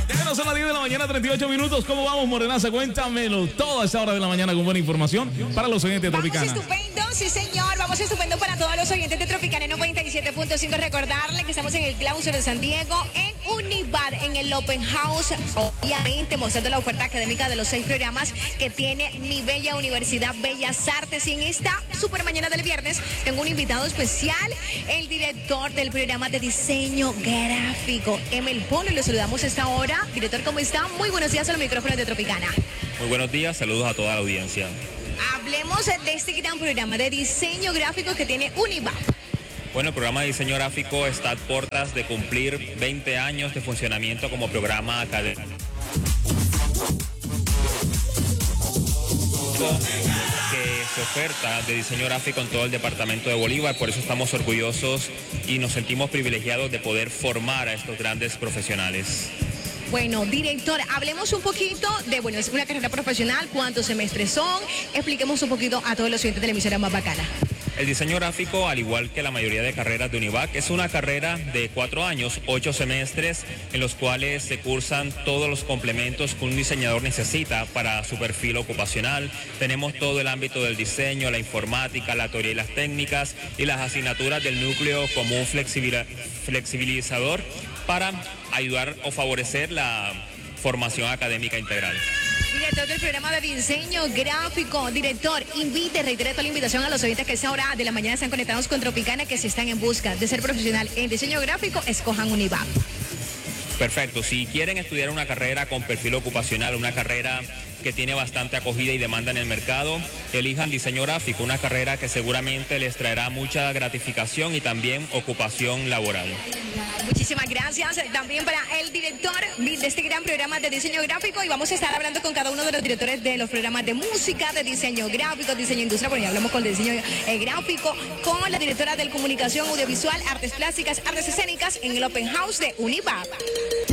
Ya son las 10 de la mañana, 38 minutos. ¿Cómo vamos, Morenaza? Cuéntamelo todo a esta hora de la mañana con buena información para los oyentes de Tropicana. Vamos estupendo, sí señor, vamos estupendo para todos los oyentes de Tropicana en 97.5. Recordarle que estamos en el Claustro de San Diego, en Univar, en el Open House, obviamente mostrando la oferta académica de los 6 programas que tiene mi bella Universidad Bellas Artes. Y en esta super mañana del viernes tengo un invitado especial, el director del programa de diseño gráfico, Emel Polo, y lo saludamos a esta hora. Director, ¿cómo está? Muy buenos días a los micrófonos de Tropicana. Muy buenos días, saludos a toda la audiencia. Hablemos de este gran programa de diseño gráfico que tiene Univar. Bueno, el programa de diseño gráfico está a puertas de cumplir 20 años de funcionamiento como programa académico. Que se oferta de diseño gráfico en todo el departamento de Bolívar, por eso estamos orgullosos y nos sentimos privilegiados de poder formar a estos grandes profesionales. Bueno, director, hablemos un poquito de, bueno, es una carrera profesional, cuántos semestres son, expliquemos un poquito a todos los oyentes de la emisora más bacana. El diseño gráfico, al igual que la mayoría de carreras de Univac, es una carrera de 4 años, 8 semestres, en los cuales se cursan todos los complementos que un diseñador necesita para su perfil ocupacional. Tenemos todo el ámbito del diseño, la informática, la teoría y las técnicas, y las asignaturas del núcleo como un flexibilizador para ayudar o favorecer la formación académica integral. Director del programa de diseño gráfico, director, reitero toda la invitación a los oyentes que a esta hora de la mañana están conectados con Tropicana, que si están en busca de ser profesional en diseño gráfico, escojan Univac. Perfecto, si quieren estudiar una carrera con perfil ocupacional, una carrera que tiene bastante acogida y demanda en el mercado, elijan diseño gráfico, una carrera que seguramente les traerá mucha gratificación y también ocupación laboral. Muchísimas gracias también para el director de este gran programa de diseño gráfico, y vamos a estar hablando con cada uno de los directores de los programas de música, de diseño gráfico, diseño industrial. Bueno, ya hablamos con el diseño gráfico, con la directora de comunicación audiovisual, artes plásticas, artes escénicas en el Open House de Univac.